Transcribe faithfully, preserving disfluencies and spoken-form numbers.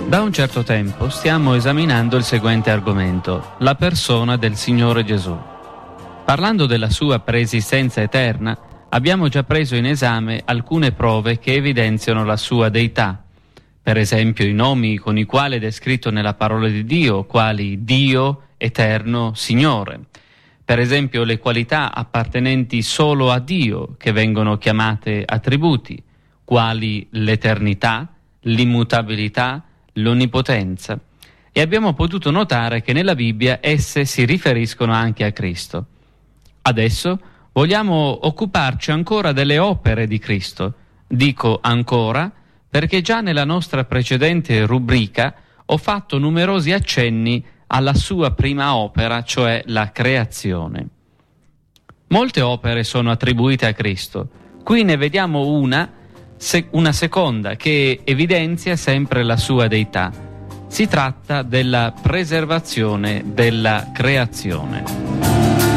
Da un certo tempo stiamo esaminando il seguente argomento, la persona del Signore Gesù. Parlando della sua preesistenza eterna, abbiamo già preso in esame alcune prove che evidenziano la sua deità. Per esempio i nomi con i quali è descritto nella parola di Dio, quali Dio, Eterno, Signore. Per esempio le qualità appartenenti solo a Dio, che vengono chiamate attributi, quali l'eternità, l'immutabilità, l'onnipotenza, e abbiamo potuto notare che nella Bibbia esse si riferiscono anche a Cristo. Adesso vogliamo occuparci ancora delle opere di Cristo. Dico ancora perché già nella nostra precedente rubrica ho fatto numerosi accenni alla sua prima opera, cioè la creazione. Molte opere sono attribuite a Cristo. Qui ne vediamo una una seconda che evidenzia sempre la sua deità. Si tratta della preservazione della creazione.